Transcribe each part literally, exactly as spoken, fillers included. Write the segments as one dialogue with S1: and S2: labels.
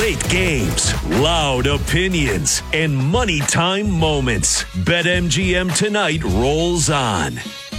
S1: Great games, loud opinions, and money time moments. BetMGM tonight rolls on.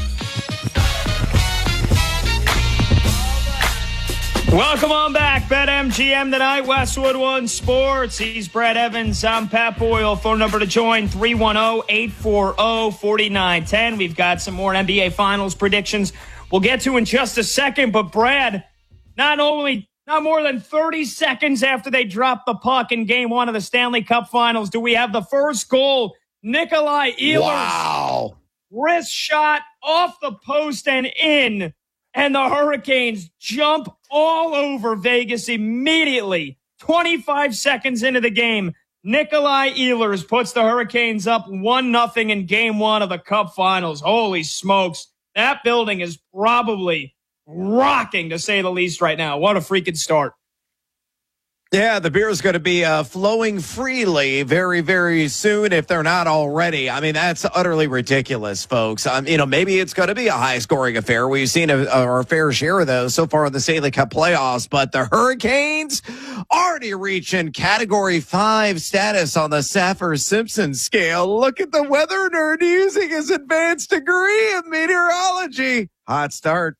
S2: Welcome on back. BetMGM tonight, Westwood One Sports. He's Brad Evans. I'm Pat Boyle. Phone number to join, three one zero, eight four zero, four nine one zero. We've got some more N B A Finals predictions we'll get to in just a second. But, Brad, not only not more than thirty seconds after they dropped the puck in game one of the Stanley Cup Finals do we have the first goal. Nikolai Ehlers.
S3: Wow.
S2: Wrist shot off the post and in. And the Hurricanes jump all over Vegas immediately. twenty-five seconds into the game, Nikolai Ehlers puts the Hurricanes up one nothing in game one of the Cup Finals. Holy smokes. That building is probably rocking, to say the least, right now. What a freaking start.
S3: Yeah, the beer is going to be uh, flowing freely very, very soon if they're not already. I mean, that's utterly ridiculous, folks. Um, you know, maybe it's going to be a high-scoring affair. We've seen a, our fair share of those so far in the Stanley Cup playoffs, but the Hurricanes already reaching Category five status on the Saffir-Simpson scale. Look at the weather nerd using his advanced degree in meteorology. Hot start.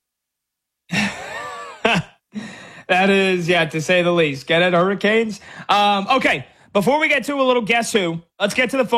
S2: That is, yeah, to say the least. Get it, Hurricanes? Um, okay, before we get to a little guess who, let's get to the phone.